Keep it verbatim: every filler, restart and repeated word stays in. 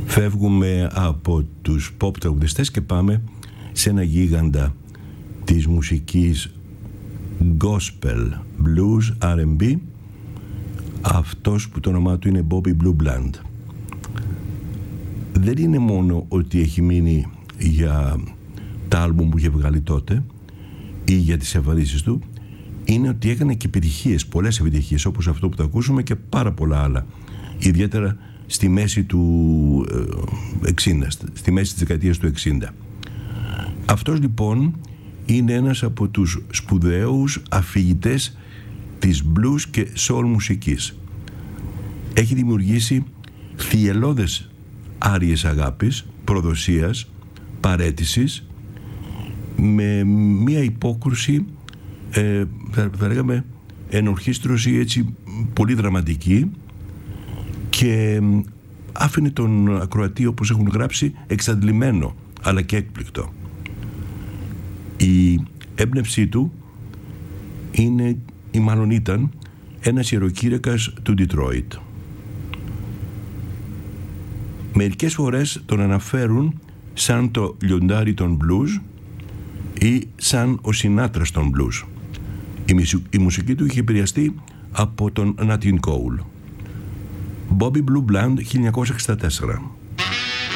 Φεύγουμε από τους pop τραγουδιστές και πάμε σε ένα γίγαντα της μουσικής gospel, blues, αρ εν μπι, αυτός που το όνομά του είναι Bobby Blue Bland. Δεν είναι μόνο ότι έχει μείνει για τα άλμπουμ που είχε βγάλει τότε ή για τις εμφανίσεις του, είναι ότι έκανε και επιτυχίες, πολλές επιτυχίες, όπως αυτό που θα ακούσουμε και πάρα πολλά άλλα, ιδιαίτερα στη μέση του εξήντα, στη μέση της δεκαετίας του εξήντα. Αυτός λοιπόν είναι ένας από τους σπουδαίους αφηγητές της blues και soul μουσικής. Έχει δημιουργήσει θυελλώδες άριες αγάπης, προδοσίας, παραίτησης, με μία υπόκρουση, ε, θα, θα λέγαμε ενορχήστρωση έτσι πολύ δραματική, και άφηνε τον ακροατή, όπως έχουν γράψει, εξαντλημένο αλλά και έκπληκτο. Η έμπνευσή του είναι, ή μάλλον ήταν, ένας ιεροκήρυκας του Ντιτρόιτ. Μερικές φορές τον αναφέρουν σαν το λιοντάρι των blues ή σαν ο Σινάτρας των blues. Η, μουσική, η μουσική του είχε επηρεαστεί από τον Nat King Cole. Bobby Blue Bland, χίλια εννιακόσια εξήντα τέσσερα.